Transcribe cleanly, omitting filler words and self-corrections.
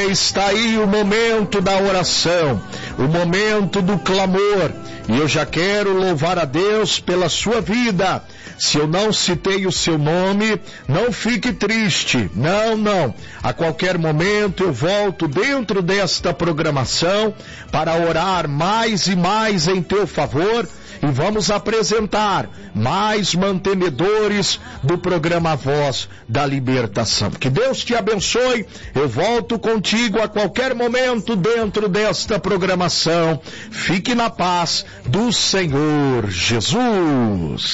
está aí o momento da oração, o momento do clamor, e eu já quero louvar a Deus pela sua vida. Se eu não citei o seu nome, não fique triste, não. A qualquer momento eu volto dentro desta programação para orar mais e mais em teu favor, e vamos apresentar mais mantenedores do programa Voz da Libertação. Que Deus te abençoe. Eu volto contigo a qualquer momento dentro desta programação. Fique na paz do Senhor Jesus.